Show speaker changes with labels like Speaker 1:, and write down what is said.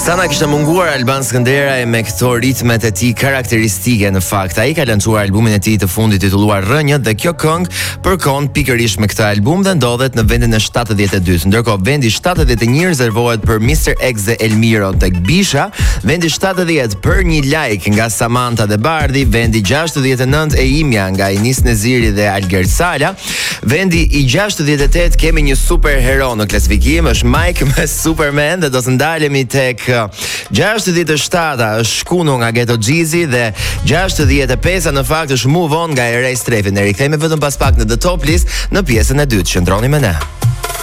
Speaker 1: Sa na kishte munguar Alban Skënderaj me këto ritmet e tij karakteristike në fakt. Ai ka lançuar albumin e tij të fundit titulluar Rënjët dhe kjo këngë përkon pikërisht me këtë album dhe ndodhet në vendin e 72. Ndërkohë vendi 71 rezervohet për Mr. X dhe Elmiro tek Bisha, vendi 70 për Një like nga Samantha dhe Bardi, vendi 69 e Imja nga Enis Neziri dhe Alger Sala, vendi i 68 kemi një superhero në klasifikim, është Mike me Superman dhe do të ndalemi tek 67 është Shkunu nga Ghetto Gjizi dhe 65 në fakt është Move On nga Erase Trefi. Ne rikthehemi vetëm pas pak në The Top List në pjesën e dytë. Qëndroni me ne.